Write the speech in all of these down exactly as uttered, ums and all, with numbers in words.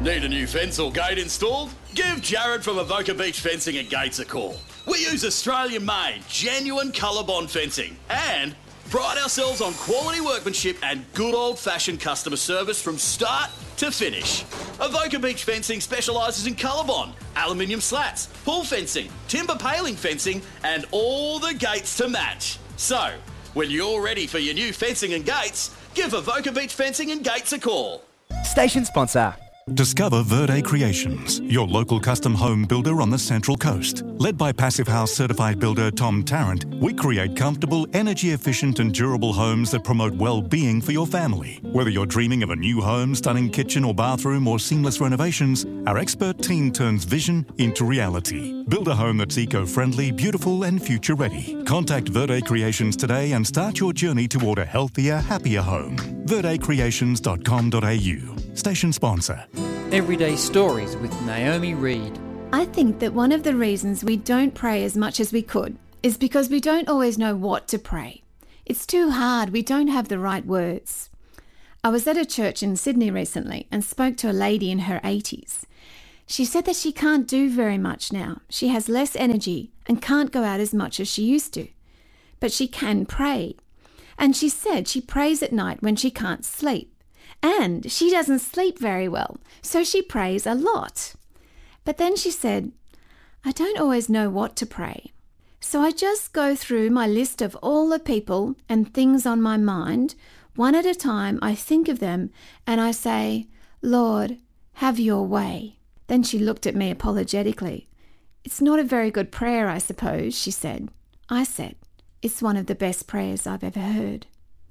Need a new fence or gate installed? Give Jared from Avoca Beach Fencing and Gates a call. We use Australian-made, genuine ColourBond fencing and pride ourselves on quality workmanship and good old-fashioned customer service from start to finish. Avoca Beach Fencing specialises in ColourBond, aluminium slats, pull fencing, timber paling fencing and all the gates to match. So, when you're ready for your new fencing and gates, give Avoca Beach Fencing and Gates a call. Station sponsor. Discover Verde Creations, your local custom home builder on the Central Coast. Led by Passive House certified builder Tom Tarrant, we create comfortable, energy-efficient and durable homes that promote well-being for your family. Whether you're dreaming of a new home, stunning kitchen or bathroom or seamless renovations, our expert team turns vision into reality. Build a home that's eco-friendly, beautiful and future-ready. Contact Verde Creations today and start your journey toward a healthier, happier home. verde creations dot com dot a u. Station sponsor. Everyday Stories with Naomi Reed. I think that one of the reasons we don't pray as much as we could is because we don't always know what to pray. It's too hard. We don't have the right words. I was at a church in Sydney recently and spoke to a lady in her eighties. She said that she can't do very much now. She has less energy and can't go out as much as she used to. But she can pray. And she said she prays at night when she can't sleep. And she doesn't sleep very well, so she prays a lot. But then she said, I don't always know what to pray. So I just go through my list of all the people and things on my mind. One at a time, I think of them and I say, Lord, have your way. Then she looked at me apologetically. It's not a very good prayer, I suppose, she said. I said, it's one of the best prayers I've ever heard.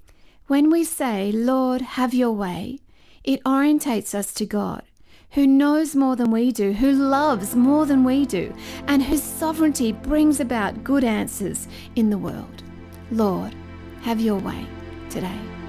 When we say, Lord, have your way, it orientates us to God, who knows more than we do, who loves more than we do, and whose sovereignty brings about good answers in the world. Lord, have your way today.